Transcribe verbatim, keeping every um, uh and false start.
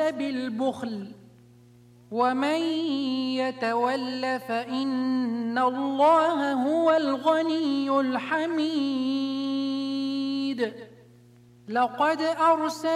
بالبخل ومن يتول فإن الله هو الغني الحميد. لقد أرسلنا